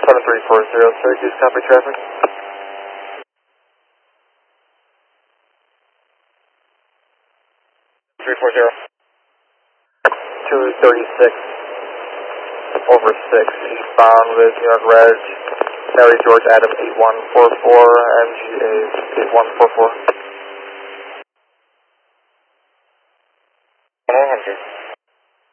7340, Syracuse, copy traffic. 340. 236 over 6, eastbound with New York Reg, Mary George Adam 8144, MGA 8144. 100.